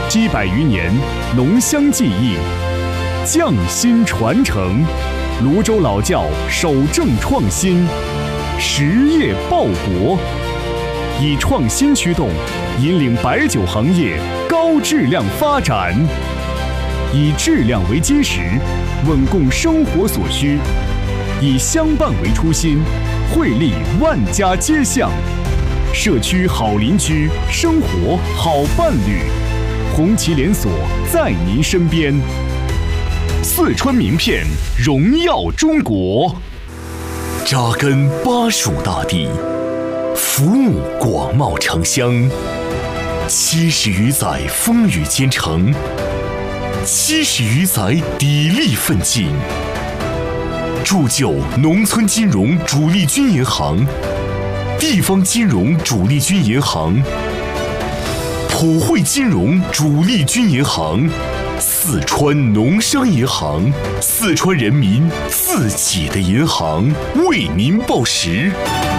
积100余年，浓香技艺，匠心传承。泸州老窖守正创新，实业报国，以创新驱动，引领白酒行业高质量发展。以质量为基石，稳供生活所需；以相伴为初心，惠利万家街巷。社区好邻居，生活好伴侣。红旗连锁在您身边。四川名片荣耀中国， 扎根巴蜀大地，服务广袤城乡，70余载风雨兼程，70余载砥砺奋进，铸就农村金融主力军银行、地方金融主力军银行、普惠金融主力军银行、四川农商银行，四川人民自己的银行，为您报时。